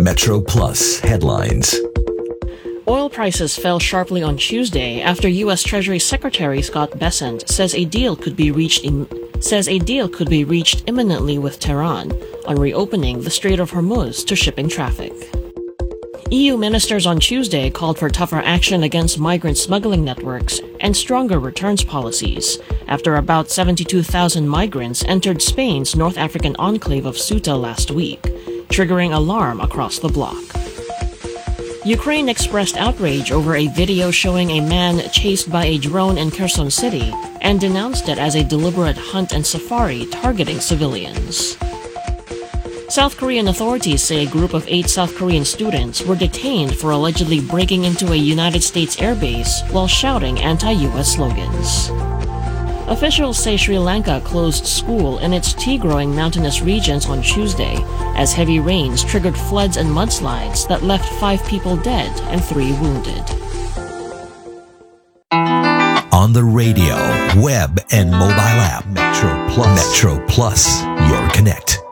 Metro Plus headlines. Oil prices fell sharply on Tuesday after U.S. Treasury Secretary Scott Bessent says a deal could be reached imminently with Tehran on reopening the Strait of Hormuz to shipping traffic. EU ministers on Tuesday called for tougher action against migrant smuggling networks and stronger returns policies after about 72,000 migrants entered Spain's North African enclave of Ceuta last week, triggering alarm across the bloc. Ukraine expressed outrage over a video showing a man chased by a drone in Kherson City and denounced it as a deliberate hunt and safari targeting civilians. South Korean authorities say a group of 8 South Korean students were detained for allegedly breaking into a United States airbase while shouting anti-US slogans. Officials say Sri Lanka closed school in its tea-growing mountainous regions on Tuesday as heavy rains triggered floods and mudslides that left 5 people dead and 3 wounded. On the radio, web, and mobile app, Metro Plus, your connect.